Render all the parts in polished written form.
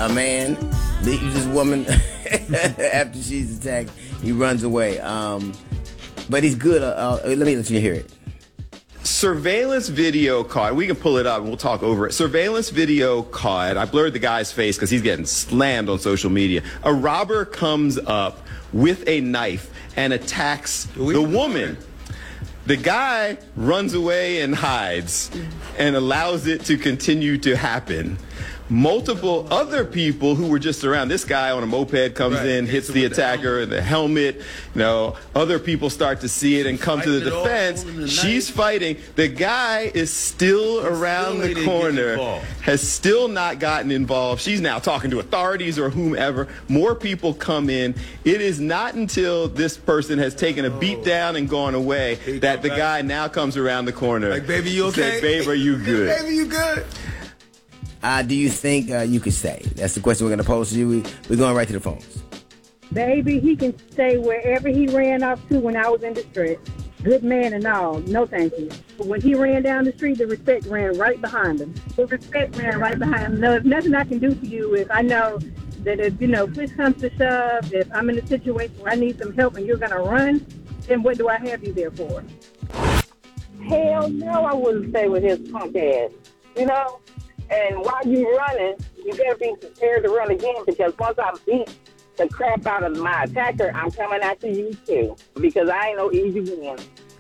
a man leaves his woman after she's attacked. He runs away. But he's good. Let you hear it. Surveillance video caught. We can pull it up and we'll talk over it. Surveillance video caught. I blurred the guy's face because he's getting slammed on social media. A robber comes up with a knife and attacks the woman. The guy runs away and hides and allows it to continue to happen. Multiple other people who were just around. This guy on a moped comes in, hits the attacker in the helmet. You know, other people start to see it and come to the defense. She's fighting. The guy is still around the corner, has still not gotten involved. She's now talking to authorities or whomever. More people come in. It is not until this person has taken a beat down and gone away that the guy now comes around the corner. Like, baby, you okay? Say, babe, are you good? Baby, you good? Do you think you could stay? That's the question we're going to pose to you. We're going right to the phones. Baby, he can stay wherever he ran off to when I was in distress. Good man and all. No thank you. But when he ran down the street, the respect ran right behind him. The respect ran right behind him. No, there's nothing I can do for you if I know that if, push comes to shove, if I'm in a situation where I need some help and you're going to run, then what do I have you there for? Hell no, I wouldn't stay with his punk ass, And while you're running, you got to be prepared to run again because once I beat the crap out of my attacker, I'm coming after you too because I ain't no easy win.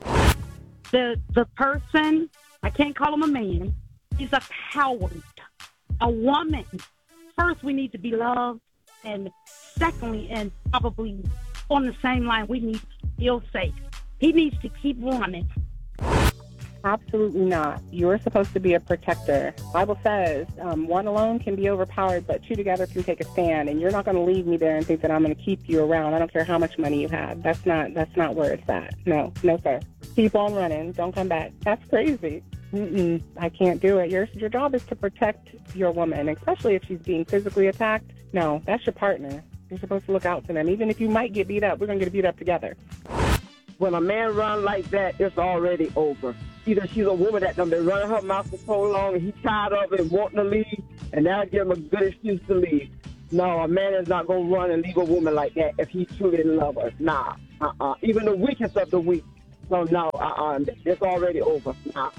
The person, I can't call him a man, he's a coward. A woman. First, we need to be loved. And secondly, and probably on the same line, we need to feel safe. He needs to keep running. Absolutely not. You're supposed to be a protector. The Bible says one alone can be overpowered, but two together can take a stand. And you're not going to leave me there and think that I'm going to keep you around. I don't care how much money you have. That's not where it's at. No, sir. Keep on running. Don't come back. That's crazy. I can't do it. Your job is to protect your woman, especially if she's being physically attacked. No, that's your partner. You're supposed to look out for them. Even if you might get beat up, we're going to get beat up together. When a man run like that, it's already over. Either she's a woman that done been running her mouth for so long and he's tired of it and wanting to leave, and that'll give him a good excuse to leave. No, a man is not going to run and leave a woman like that if he truly loves her. Nah, Even the weakest of the weak. So no, it's already over. Nah.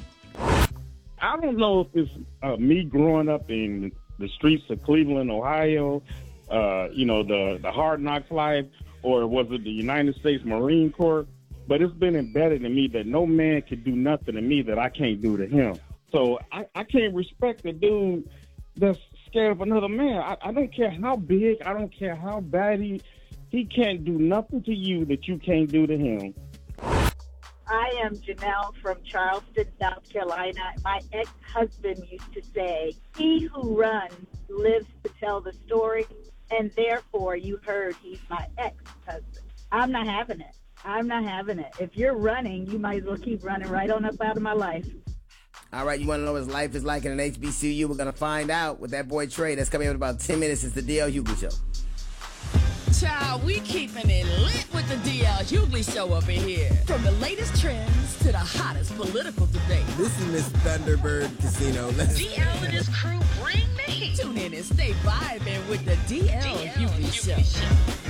I don't know if it's me growing up in the streets of Cleveland, Ohio, the hard knocks life, or was it the United States Marine Corps? But it's been embedded in me that no man can do nothing to me that I can't do to him. So I can't respect a dude that's scared of another man. I don't care how big, I don't care how bad he can't do nothing to you that you can't do to him. I am Janelle from Charleston, South Carolina. My ex-husband used to say, he who runs lives to tell the story, and therefore you heard he's my ex-husband. I'm not having it. If you're running, you might as well keep running right on up out of my life. All right, you want to know what his life is like in an HBCU? We're going to find out with that boy Trey. That's coming up in about 10 minutes. It's the DL Hughley Show. Child, we keeping it lit with the DL Hughley Show up in here. From the latest trends to the hottest political debate. This is Miss Thunderbird Casino. DL and his crew bring the heat. Tune in and stay vibing with the DL Hughley Show.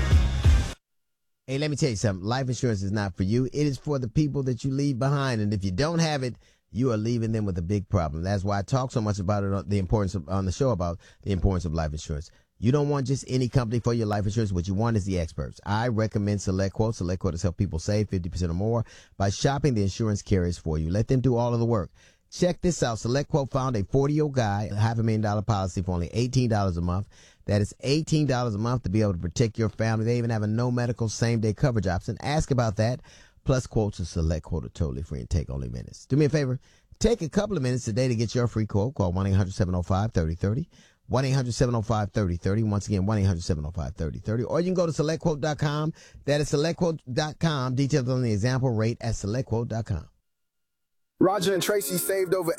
Hey, let me tell you something. Life insurance is not for you. It is for the people that you leave behind. And if you don't have it, you are leaving them with a big problem. That's why I talk so much about it on the show about the importance of life insurance. You don't want just any company for your life insurance. What you want is the experts. I recommend SelectQuote. SelectQuote has helped people save 50% or more by shopping the insurance carriers for you. Let them do all of the work. Check this out. SelectQuote found a 40-year-old guy, a $500,000 policy for only $18 a month. That is $18 a month to be able to protect your family. They even have a no medical same-day coverage option. Ask about that. Plus, quotes and SelectQuote are totally free and take only minutes. Do me a favor. Take a couple of minutes today to get your free quote. Call 1-800-705-3030. 1-800-705-3030. Once again, 1-800-705-3030. Or you can go to SelectQuote.com. That is SelectQuote.com. Details on the example rate at SelectQuote.com. Roger and Tracy saved over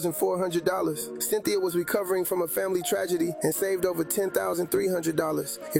$18,400. Cynthia was recovering from a family tragedy and saved over $10,300.